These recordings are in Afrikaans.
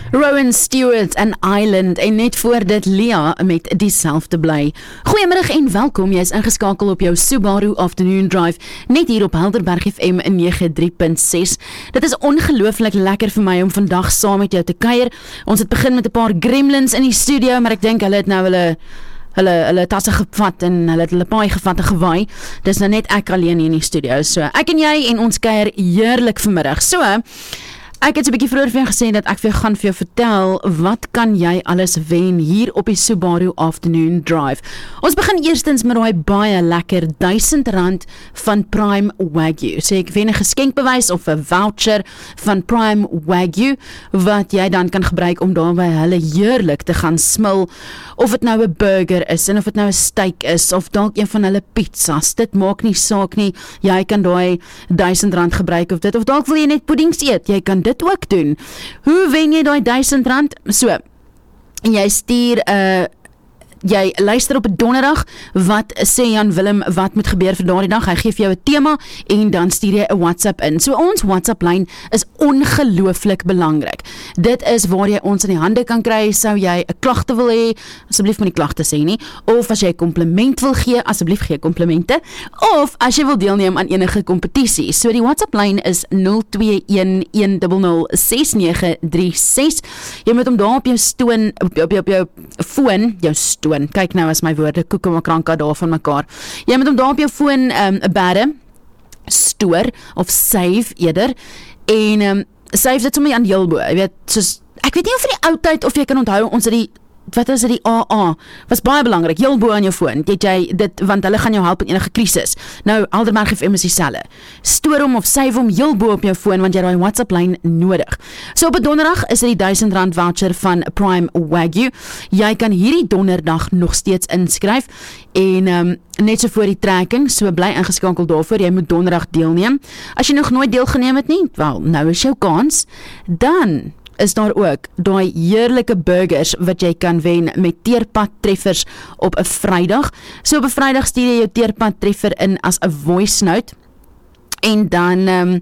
Rowan Stewart en Island en net voor dit Lea met Dieselfde Bly. Goeiemiddag en welkom, jy is ingeskakel op jou Subaru Afternoon Drive, net hier op Helderberg FM 93.6. Dit is ongelooflik lekker vir my om vandag saam met jou te kuier. Ons het begin met 'n paar gremlins in die studio, maar ek dink hulle het nou hulle tasse gevat en hulle het hulle paai gevat en gewaai. Dis nou net ek alleen hier in die studio. So ek en jy en ons kuier heerlik vanmiddag. So ek het 'n bietjie vroeër vir jou gesê dat ek gaan vir jou vertel wat kan jy alles wen hier op die Subaru Afternoon Drive. Ons begin eerstens met daai baie lekker R1000 van Prime Wagyu. So ek wen 'n geskenkbewys of 'n voucher van Prime Wagyu wat jy dan kan gebruik om daar by hulle heerlik te gaan smil. Of dit nou 'n burger is en of dit nou 'n steak is of dalk een van hulle pizzas. Dit maak nie saak nie. Jy kan daai R1000 gebruik of dalk wil jy net puddings eet. Jy kan dit ook doen. Hoe wen jy daai R1000? So, jy stuur jy luister op 'n donderdag, wat sê Jan Willem wat moet gebeur vir daardie dag? Hy gee vir jou 'n tema en dan stuur jy 'n WhatsApp in. So ons WhatsApp lyn is ongelooflik belangrik. Dit is waar jy ons in die hande kan kry. Sou jy 'n klagte wil hê, asseblief moenie klagte sê nie. Of as jy 'n kompliment wil gee, asseblief gee komplimente. Of as jy wil deelneem aan enige kompetisie. So die WhatsApp lyn is 0211006936. Jy moet hom daar op jou stoon, op jou foon, jou stoon. Kyk nou as my woorde koeke makranka daar van mekaar. Jy moet hom daar op jou foon bære, stoor of save eerder en save dit sommer aan heelbo. Jy weet, soos ek weet nie of vir die ou tyd of jy kan onthou ons het die wat is dit, die AA, was baie belangrik, heel bo aan jou foon, het jy dit, want hulle gaan jou help in enige krisis. Nou, Helderberg FM is dieselfde. Stoor hom of save hom heel bo op jou foon, want jy het die WhatsApp lyn nodig. So op 'n donderdag is dit die R1000 voucher van Prime Wagyu. Jy kan hierdie donderdag nog steeds inskryf, en net so voor die trekking, so bly ingeskakel daarvoor, jy moet donderdag deelneem. As jy nog nooit deelgeneem het nie, wel, nou is jou kans. Dan is daar ook daai heerlike burgers wat jy kan wen met teerpad treffers op 'n Vrydag. So op 'n Vrydag stuur jy jou teerpad treffer in as 'n voice note en dan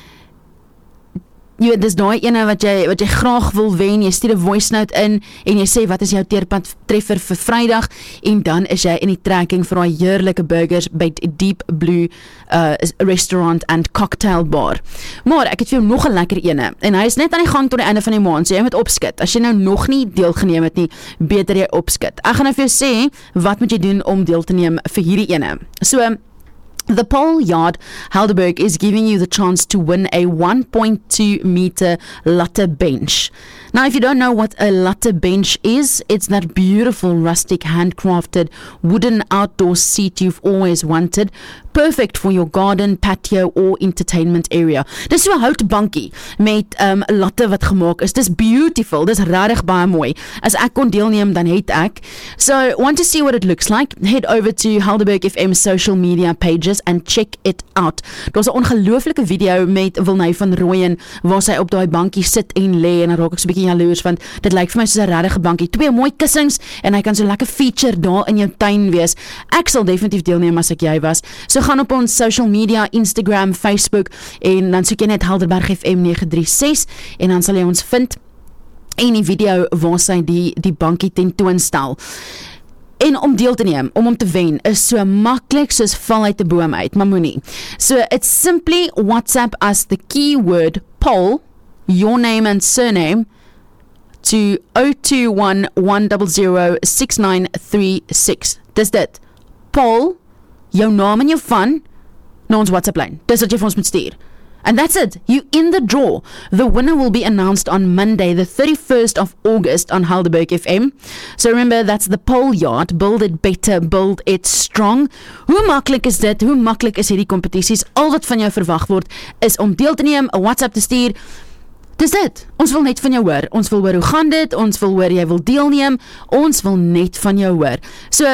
jy weet, dis daai ene wat jy graag wil wen. Jy stuur 'n voice note in en jy sê wat is jou teerpad treffer vir Vrydag, en dan is jy in die trekking vir daai heerlike burgers by Deep Blue Restaurant and Cocktail Bar. Maar ek het vir jou nog 'n lekker ene, en hy is net aan die gang tot die einde van die maand, so jy moet opskit. As jy nou nog nie deelgeneem het nie, beter jy opskit. Ek gaan nou vir jou sê wat moet jy doen om deel te neem vir hierdie ene. So the Pole Yard Helderberg is giving you the chance to win a 1.2 meter latte bench. Now, if you don't know what a latte bench is, it's that beautiful rustic handcrafted wooden outdoor seat you've always wanted. Perfect for your garden, patio or entertainment area. Dis so 'n houtbankie met latte wat gemaak is. Dis beautiful, dis regtig baie mooi. As ek kon deelneem, dan het ek. So, want to see what it looks like? Head over to Helderberg FM social media pages and check it out. Daar's 'n ongelooflike video met Wilney van Rooyen waar sy op daai bankie sit en lê, en dan raak ek so 'n bietjie jaloers want dit lyk vir my soos 'n regte bankie. 2 mooi kussings en hy kan so lekker feature daar in jou tuin wees. Ek sal definitief deelneem as ek jy was. So gaan op ons social media, Instagram, Facebook, en dan soek jy net Helderberg FM 936 en dan sal jy ons vind en die video waar sy die bankie tentoonstel. En om deel te neem, om te wen, is so maklik soos val uit 'n boom uit, maar moenie. So it's simply WhatsApp as the keyword poll, your name and surname, to 0211006936. Dis dit. Poll, jou naam en jou van, na ons WhatsApp lyn. Dis wat jy vir ons moet stuur. And that's it. You in the draw. The winner will be announced on Monday, the 31st of August on Helderberg FM. So remember, that's the Pole Yard. Build it better, build it strong. Hoe maklik is dit? Hoe maklik is hierdie kompetisies? Al wat van jou verwag word, is om deel te neem, 'n WhatsApp te stuur. Dis dit. Ons wil net van jou hoor. Ons wil hoor hoe gaan dit? Ons wil hoor jy wil deelneem. Ons wil net van jou hoor. So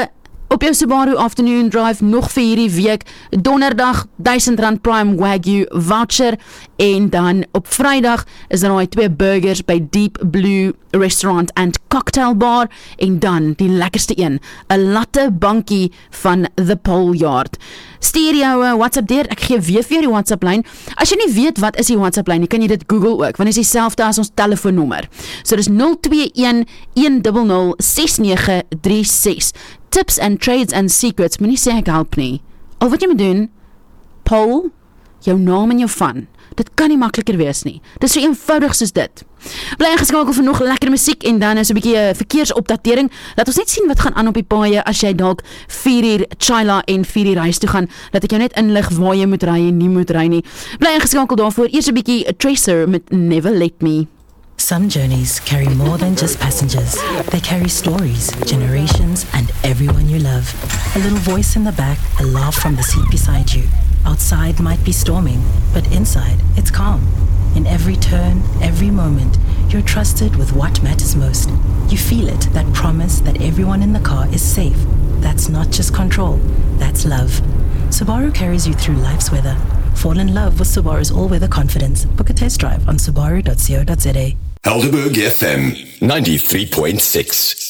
Op jou Subaru Afternoon Drive nog vir hierdie week, donderdag R1000 Prime Wagyu voucher en dan op Vrydag is daar 2 burgers by Deep Blue Restaurant and Cocktail Bar en dan die lekkerste een, 'n latte bankie van The Pole Yard. Stuur jou WhatsApp deur, ek gee weer vir jou die WhatsApp lyn. As jy nie weet wat is die WhatsApp lyn, kan jy dit Google ook, want dit is dieselfde as ons telefoonnommer. So dis 021 100 6936. Tips and trades and secrets, moenie sê ek help nie. Al wat jy moet doen, Paul, jou naam en jou van. Dit kan nie makliker wees nie. Dit is so eenvoudig soos dit. Bly ingeskakel vir nog lekker musiek en dan is 'n bietjie verkeersopdatering. Laat ons net sien wat gaan aan op die paaie as jy dalk 4 uur Chila en 4 uur huis toe gaan. Laat ek jou net inlig waar jy moet ry en nie moet ry nie. Bly ingeskakel daarvoor. Eers 'n bietjie Tracer met Never Let Me. Some journeys carry more than just passengers. They carry stories, generations, and everyone you love. A little voice in the back, a laugh from the seat beside you. Outside might be storming, but inside, it's calm. In every turn, every moment, you're trusted with what matters most. You feel it, that promise that everyone in the car is safe. That's not just control, that's love. Subaru carries you through life's weather. Fall in love with Subaru's all-weather confidence. Book a test drive on subaru.co.za. Helderberg FM 93.6.